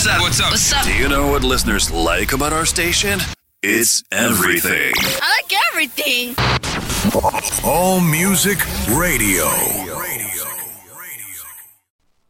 up? What's up? What's up? Do you know what listeners like about our station? It's everything. I like everything. All Music Radio.